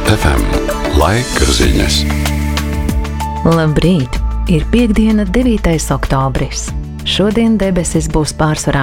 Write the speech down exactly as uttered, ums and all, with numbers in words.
ef em. Laika ziņas. Labrīt! Ir piektdiena, devītais oktobris. Šodien debesis būs pārsvarā